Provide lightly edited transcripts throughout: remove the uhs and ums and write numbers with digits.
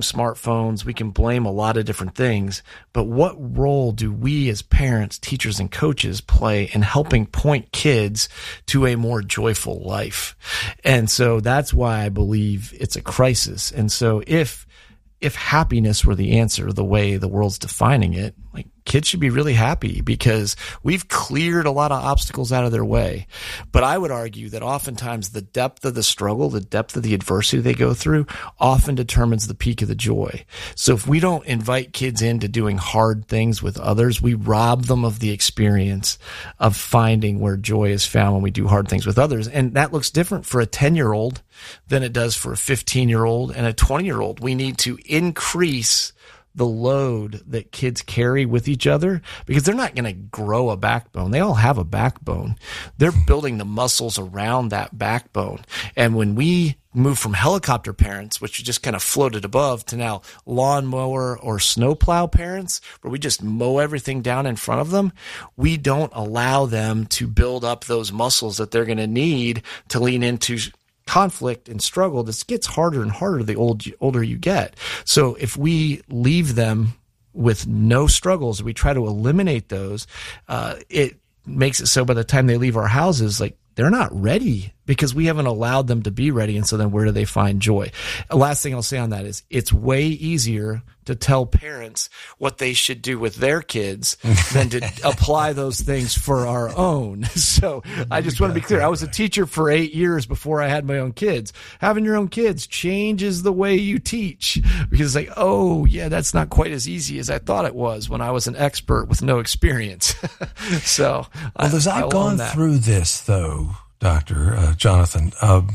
smartphones. We can blame a lot of different things. But what role do we as parents, teachers, and coaches play in helping point kids to a more joyful life? And so that's why I believe it's a crisis. And so if happiness were the answer, the way the world's defining it, like, kids should be really happy because we've cleared a lot of obstacles out of their way. But I would argue that oftentimes the depth of the struggle, the depth of the adversity they go through often determines the peak of the joy. So if we don't invite kids into doing hard things with others, we rob them of the experience of finding where joy is found when we do hard things with others. And that looks different for a 10-year-old than it does for a 15-year-old and a 20-year-old. We need to increase the load that kids carry with each other because they're not going to grow a backbone. They all have a backbone. They're building the muscles around that backbone. And when we move from helicopter parents, which just kind of floated above, to now lawnmower or snowplow parents, where we just mow everything down in front of them, we don't allow them to build up those muscles that they're going to need to lean into conflict and struggle. This gets harder and harder the older you get. So if we leave them with no struggles, we try to eliminate those, it makes it so by the time they leave our houses, like, they're not ready because we haven't allowed them to be ready. And so then where do they find joy? The last thing I'll say on that is it's way easier to tell parents what they should do with their kids than to apply those things for our own. So I just want to be clear. I was a teacher for 8 years before I had my own kids. Having your own kids changes the way you teach because it's like, oh yeah, that's not quite as easy as I thought it was when I was an expert with no experience. So as I've gone through this though, Dr. Jonathan,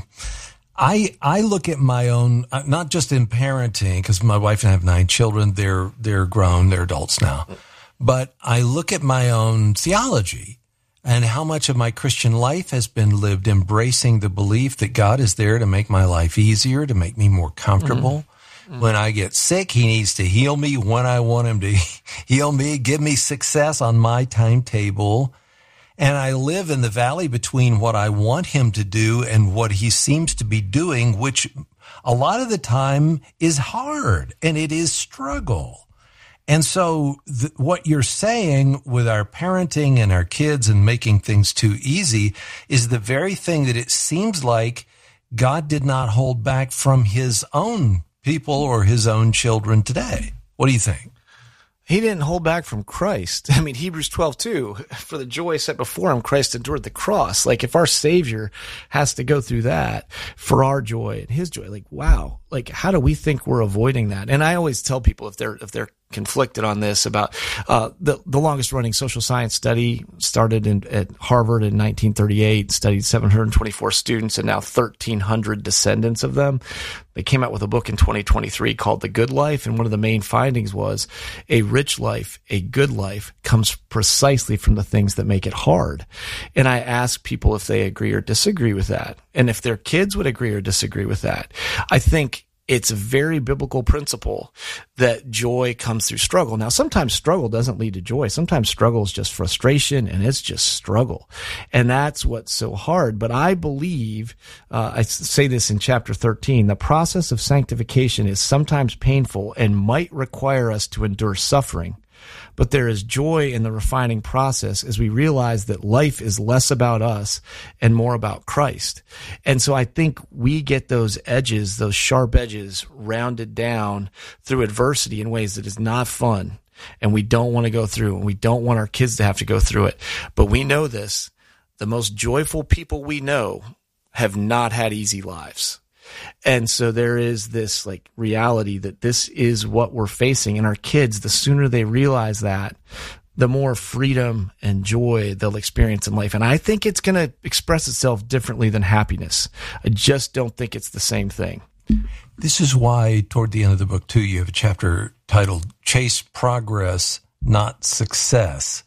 I look at my own, not just in parenting, because my wife and I have 9 children. They're grown, they're adults now. But I look at my own theology and how much of my Christian life has been lived embracing the belief that God is there to make my life easier, to make me more comfortable. Mm-hmm. When I get sick, he needs to heal me when I want him to heal me, give me success on my timetable. And I live in the valley between what I want him to do and what he seems to be doing, which a lot of the time is hard and it is struggle. And so what you're saying with our parenting and our kids and making things too easy is the very thing that it seems like God did not hold back from his own people or his own children today. What do you think? He didn't hold back from Christ. I mean, Hebrews 12:2, for the joy set before him, Christ endured the cross. Like, if our Savior has to go through that for our joy and his joy, like, wow, like, how do we think we're avoiding that? And I always tell people if they're conflicted on this about the longest running social science study started at Harvard in 1938, studied 724 students and now 1,300 descendants of them. They came out with a book in 2023 called The Good Life. And one of the main findings was a rich life, a good life, comes precisely from the things that make it hard. And I ask people if they agree or disagree with that. And if their kids would agree or disagree with that. I think it's a very biblical principle that joy comes through struggle. Now, sometimes struggle doesn't lead to joy. Sometimes struggle is just frustration and it's just struggle. And that's what's so hard. But I believe, I say this in chapter 13, the process of sanctification is sometimes painful and might require us to endure suffering. But there is joy in the refining process as we realize that life is less about us and more about Christ. And so I think we get those edges, those sharp edges, rounded down through adversity in ways that is not fun. And we don't want to go through, and we don't want our kids to have to go through it. But we know this. The most joyful people we know have not had easy lives. And so there is this like reality that this is what we're facing. And our kids, the sooner they realize that, the more freedom and joy they'll experience in life. And I think it's going to express itself differently than happiness. I just don't think it's the same thing. This is why toward the end of the book too, you have a chapter titled Chase Progress, Not Success.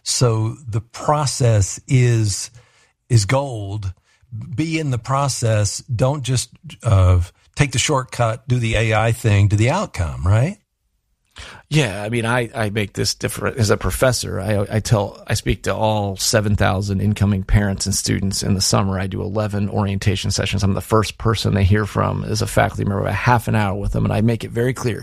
So the process is gold. Be in the process. Don't just take the shortcut, do the AI thing to the outcome, right? Yeah, I mean, I make this different as a professor. I speak to all 7,000 incoming parents and students in the summer. I do 11 orientation sessions. I'm the first person they hear from as a faculty member, a half an hour with them, and I make it very clear.